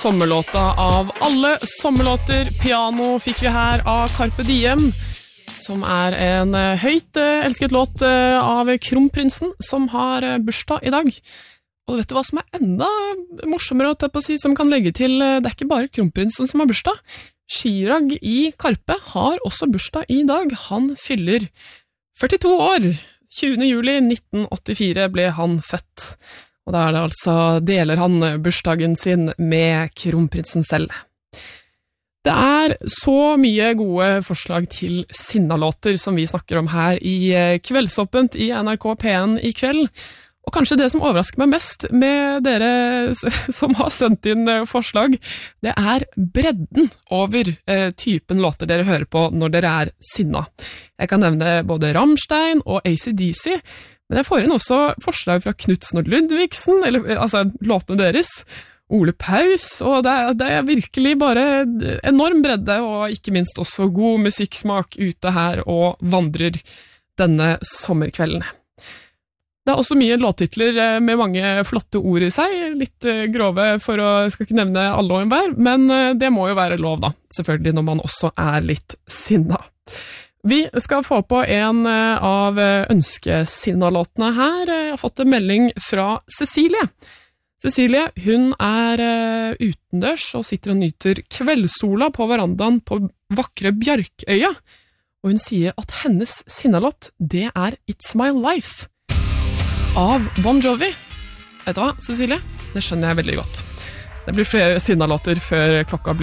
sommerlåta av alle sommerlåter. Piano fikk vi her av Carpe Diem, som en høyt elsket låt av Kronprinsen, som har bursdag i dag. Og vet du hva som enda morsommere å si, som kan legge til, det ikke bare Kronprinsen som har bursdag. Chirag i Carpe har også bursdag i dag. Han fyller 42 år. 20. juli 1984 ble han født. Og da det altså deler han bursdagen sin med Kronprinsen selv. Det så mye gode forslag til sinnalåter som vi snakker om her i Kveldsåpent i NRK P1 i kveld. Og kanskje det som overrasker meg mest med dere som har sendt inn forslag, det bredden over typen låter dere hører på når dere sinna. Jeg kan nevne både Rammstein og AC/DC, men jeg får inn også forslag fra Knutsen og Ludvigsen, altså låtene deres, Ole Paus, og det virkelig bare enorm bredde, og ikke minst også god musikksmak ute her og vandrer denne sommerkvelden. Det også mye låttitler med mange flotte ord i seg, litt grove jeg skal ikke nevne alle og enhver, men det må jo være lov da, selvfølgelig når man også litt sinna. Vi skal få på en av ønskesinnalåtene her. Jeg har fått en melding fra Cecilie. Cecilie, hun utendørs og sitter og nyter kveldssola på verandaen på vakre Bjarkøya, og hun sier at hennes sinnalåt, det It's My Life av Bon Jovi. Vet du hva, Cecilie? Det skjønner jeg veldig godt. Det blir flere sinnalåter før klokka blir